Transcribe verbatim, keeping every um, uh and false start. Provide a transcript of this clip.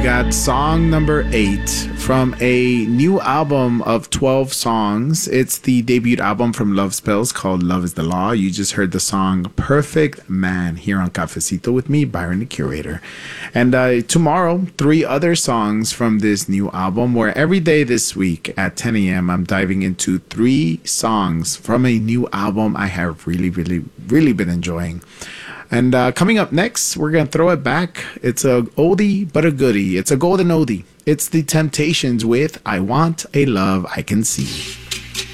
got song number eight from a new album of twelve songs. It's the debut album from Love Spells called Love is the Law. You just heard the song Perfect Man here on Cafecito with me, Byron the Curator. And uh, tomorrow, three other songs from this new album, where every day this week at ten a.m. I'm diving into three songs from a new album I have really, really, really been enjoying. And uh, coming up next, we're going to throw it back. It's a oldie but a goodie. It's a golden oldie. It's The Temptations with I Want a Love I Can See.